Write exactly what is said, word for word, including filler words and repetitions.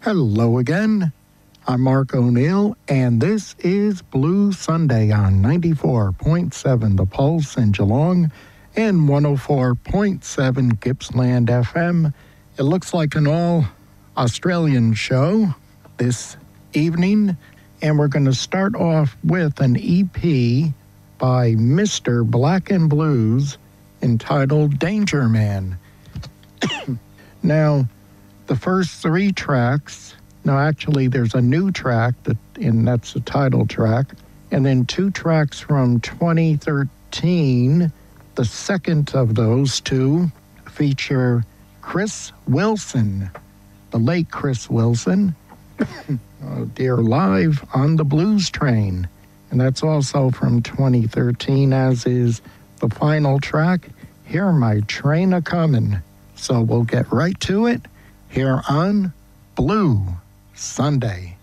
Hello again. I'm Mark O'Neill, and this is Blue Sunday on ninety-four point seven The Pulse in Geelong and one oh four point seven Gippsland F M. It looks like an all-Australian show this evening, and we're going to start off with an E P by Mister Black and Blues entitled Danger Man. Now, the first three tracks, no, actually there's a new track, that, and that's the title track, and then two tracks from twenty thirteen. The second of those two feature Chris Wilson, the late Chris Wilson, oh dear, live on the Blues Train. And that's also from twenty thirteen, as is the final track, Hear My Train A-Comin'. So we'll get right to it here on Blue Sunday.